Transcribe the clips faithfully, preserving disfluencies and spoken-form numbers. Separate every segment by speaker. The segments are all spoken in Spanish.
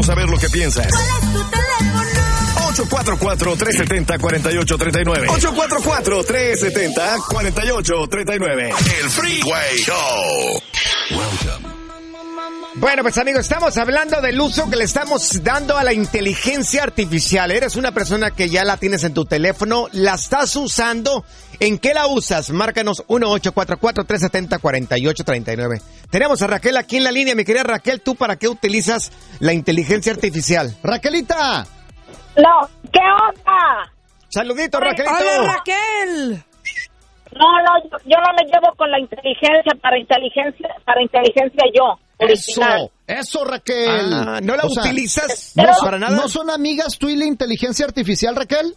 Speaker 1: Queremos saber lo que piensas.
Speaker 2: ¿Cuál es tu teléfono?
Speaker 1: ocho cuatro cuatro, tres siete cero, cuatro ocho tres nueve. ocho cuatro cuatro, tres siete cero, cuatro ocho tres nueve. El Freeway Show. Welcome.
Speaker 3: Bueno, pues amigos, estamos hablando del uso que le estamos dando a la inteligencia artificial. Eres una persona que ya la tienes en tu teléfono, la estás usando. ¿En qué la usas? Márcanos uno ocho cuatro cuatro, tres siete cero, cuatro ocho tres nueve. Tenemos a Raquel aquí en la línea. Mi querida Raquel, ¿tú para qué utilizas la inteligencia artificial?
Speaker 4: Raquelita.
Speaker 5: No, ¿qué onda?
Speaker 3: Saludito, Raquelito.
Speaker 2: Hola, Raquel.
Speaker 5: No, no, yo, yo no me llevo con la inteligencia para inteligencia, para inteligencia yo. Original.
Speaker 4: Eso, eso, Raquel.
Speaker 3: Ah, ¿no la
Speaker 4: O sea,
Speaker 3: utilizas
Speaker 4: ¿No,
Speaker 3: no,
Speaker 4: son-
Speaker 3: para nada?
Speaker 4: ¿No son amigas tú y la inteligencia artificial, Raquel?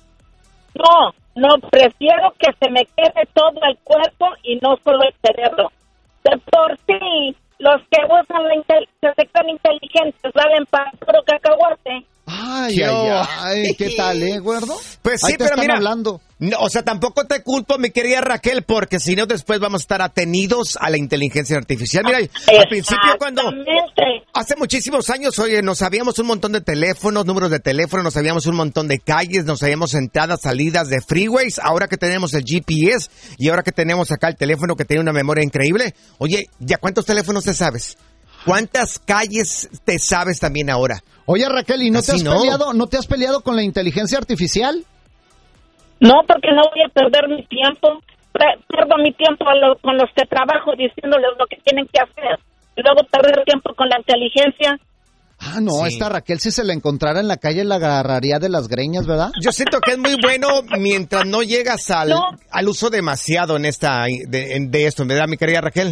Speaker 5: No, no, prefiero que se me quede todo el cuerpo y no solo el cerebro. De por sí, los que usan la intel- que se creen inteligentes valen para puro cacahuate.
Speaker 4: Ay,
Speaker 3: ¿Qué
Speaker 4: ay,
Speaker 3: hubo?
Speaker 4: ay, ¿qué tal, eh, Güerdo?
Speaker 3: Pues
Speaker 4: Ahí
Speaker 3: sí,
Speaker 4: te
Speaker 3: pero
Speaker 4: están
Speaker 3: mira,
Speaker 4: hablando.
Speaker 3: no, o sea, tampoco te culpo, mi querida Raquel, porque si no después vamos a estar atenidos a la inteligencia artificial. Mira, al principio cuando...
Speaker 5: Exactamente.
Speaker 3: Hace muchísimos años, oye, nos sabíamos un montón de teléfonos, números de teléfono, nos sabíamos un montón de calles, nos sabíamos entradas, salidas de freeways. Ahora que tenemos el G P S y ahora que tenemos acá el teléfono que tiene una memoria increíble. Oye, ¿ya cuántos teléfonos te sabes? ¿Cuántas calles te sabes también ahora?
Speaker 4: Oye, Raquel, ¿y no te
Speaker 3: Así
Speaker 4: has
Speaker 3: no.
Speaker 4: peleado, no te has peleado con la inteligencia artificial?
Speaker 5: No, porque no voy a perder mi tiempo. Pre- Pierdo mi tiempo a lo- con los que trabajo diciéndoles lo que tienen que hacer. Y luego perder tiempo con la inteligencia.
Speaker 4: Ah, no,
Speaker 3: Sí.
Speaker 4: esta Raquel si se la encontrara en la calle la agarraría de las greñas, ¿verdad?
Speaker 3: Yo siento que es muy bueno mientras no llegas al,
Speaker 5: No.
Speaker 3: al uso demasiado en esta de, en- de esto, ¿verdad, mi querida Raquel?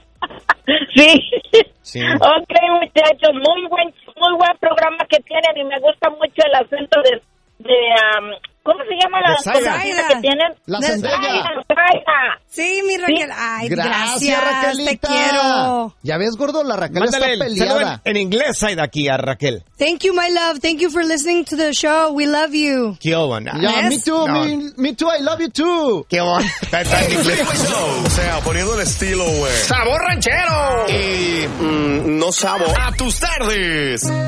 Speaker 5: Sí.
Speaker 3: Sí.
Speaker 5: Ok, muchachos, muy buen, muy buen programa que tienen y me gusta mucho el acento de, de um, ¿cómo se llama la
Speaker 3: De Zaida.
Speaker 5: cosita que tienen?
Speaker 4: La
Speaker 2: De
Speaker 4: Zendaya.
Speaker 5: Zaida, Zaida.
Speaker 2: Sí, mi Raquel. Ay,
Speaker 4: Gracias,
Speaker 2: gracias,
Speaker 4: Raquelita.
Speaker 2: te quiero.
Speaker 4: Ya ves, Gordo, la Raquel
Speaker 3: Mándale
Speaker 4: está
Speaker 3: el saludo
Speaker 4: peleada.
Speaker 3: en, en inglés, Zaida, aquí a Raquel.
Speaker 2: Thank you, my love. Thank you for listening to the show. We love you.
Speaker 3: ¿Qué hubo? No.
Speaker 4: Ya, me
Speaker 2: Yes.
Speaker 4: too,
Speaker 3: No.
Speaker 4: me, me too, I love you too.
Speaker 3: ¿Qué hubo? Está, está en inglés.
Speaker 1: O sea, poniendo el estilo, güey.
Speaker 3: ¡Sabor ranchero!
Speaker 1: Y mm, no sabo. A tus tardes.